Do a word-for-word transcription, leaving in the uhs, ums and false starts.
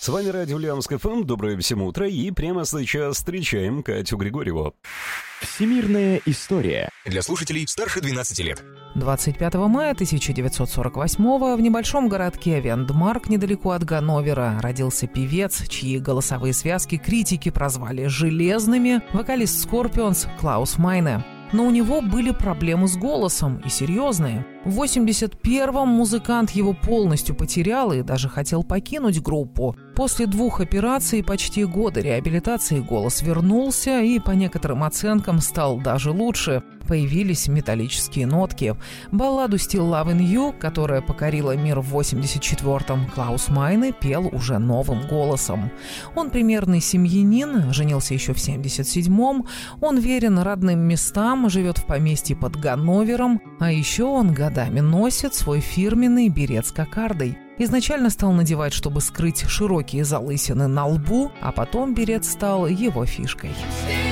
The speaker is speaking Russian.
С вами радио Ульяновск эф эм. Доброе всем утро. И прямо сейчас встречаем Катю Григорьеву. Всемирная история. Для слушателей старше двенадцати лет. двадцать пятого мая тысяча девятьсот сорок восьмого в небольшом городке Вендмарк, недалеко от Ганновера, родился певец, чьи голосовые связки критики прозвали «железными», вокалист Скорпионс Клаус Майне. Но у него были проблемы с голосом, и серьезные. В восемьдесят первом музыкант его полностью потерял и даже хотел покинуть группу. После двух операций и почти года реабилитации голос вернулся и, по некоторым оценкам, стал даже лучше. Появились металлические нотки. Балладу «Still Lovin' You», которая покорила мир в восемьдесят четвёртом, Клаус Майне пел уже новым голосом. Он примерный семьянин, женился еще в семьдесят седьмом, он верен родным местам, живет в поместье под Ганновером, а еще он годами носит свой фирменный берет с кокардой. Изначально стал надевать, чтобы скрыть широкие залысины на лбу, а потом берет стал его фишкой.